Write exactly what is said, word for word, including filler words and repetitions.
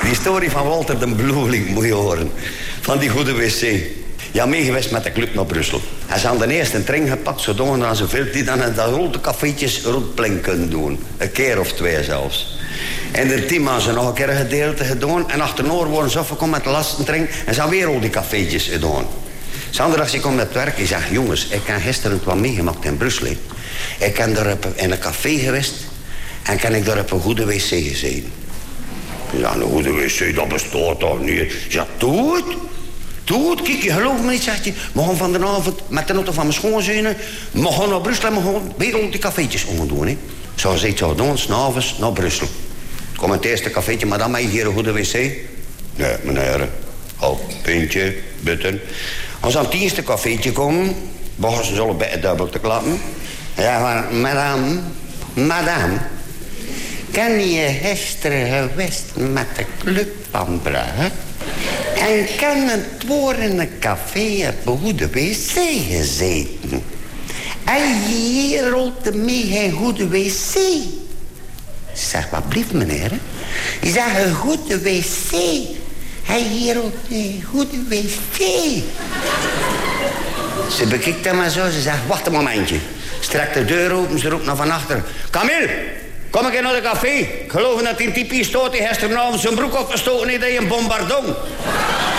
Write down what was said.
Die story van Walter de Bloemeling moet je horen. Van die goede wc. Ja, meegeweest met de club naar Brussel. En ze hadden de eerste trein gepakt, zodat aan zoveel die dan in dat rode cafeetjes rondplein kunnen doen. Een keer of twee zelfs. En de team hadden ze nog een keer een gedeelte gedaan. En achternoor worden ze afgekomen met de laatste trein. En ze hadden weer al die cafeetjes gedaan. Zaterdag ik kom met het werk. Ik zeg, jongens, ik heb gisteren wat meegemaakt in Brussel. Ik ben daar in een café geweest. En kan ik daar op een goede wc gezeten. Ja, een goede wc, dat bestaat toch niet. Ja, doe het. Doe het. Kijk, je gelooft me niet, zegt hij. We gaan vanavond met de auto van mijn schoonzonen. We gaan naar Brussel en we gaan weer al die cafeetjes omdoen. Hè. Zo zegt zo doen, s'avonds naar Brussel. Kom het eerste cafeetje, maar dan mag je hier een goede wc. Nee, meneer. Oh, pintje, butten. Als we aan het eerste cafeetje komen, begonnen ze zullen bij het dubbel te klappen. Ja, maar madame, madame, ken je gisteren geweest met de club van Brugge? En kan het worden in een café op een goede wc gezeten? En hier rolt mee geen goede wc. Zeg, wat blieft meneer? Je zegt een goede wc. Hij hier rolt een goede wc. Ze bekijkt hem maar zo, ze zegt, wacht een momentje. Strekt de deur open, ze roept naar van achter. Camille, kom ik in naar de café. Ik geloof dat die typisch stoot die gisteravond zijn broek opgestoken heeft in een bombardon.